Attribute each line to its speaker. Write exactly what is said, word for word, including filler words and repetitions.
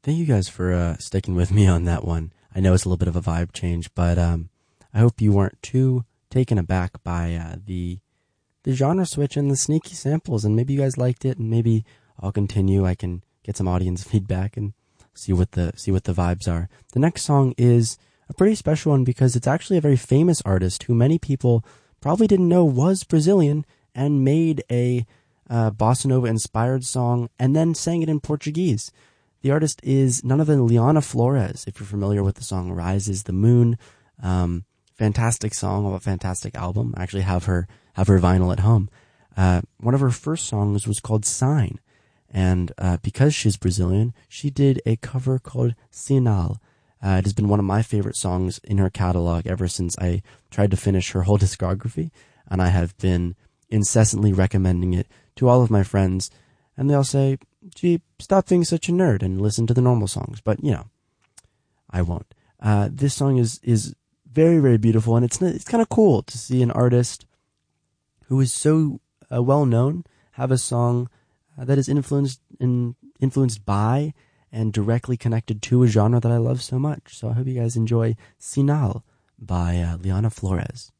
Speaker 1: Thank you guys for uh, sticking with me on that one. I know it's a little bit of a vibe change, but um, I hope you weren't too taken aback by uh, the the genre switch and the sneaky samples, and maybe you guys liked it, and maybe I'll continue. I can get some audience feedback and see what the see what the vibes are. The next song is a pretty special one because it's actually a very famous artist who many people probably didn't know was Brazilian and made a uh, bossa nova inspired song and then sang it in Portuguese. The artist is none other than Liana Flores. If you're familiar with the song "Rises the Moon," um, fantastic song, a fantastic album. I actually have her have her vinyl at home. Uh, one of her first songs was called "Sign," and uh, because she's Brazilian, she did a cover called "Sinal." Uh, it has been one of my favorite songs in her catalog ever since I tried to finish her whole discography, and I have been incessantly recommending it to all of my friends, and they all say, "Gee, stop being such a nerd and listen to the normal songs." But, you know, I won't. Uh, this song is is very, very beautiful, and it's it's kind of cool to see an artist who is so uh, well known have a song uh, that is influenced in, influenced by and directly connected to a genre that I love so much. So I hope you guys enjoy Sinal by uh, Liana Flores.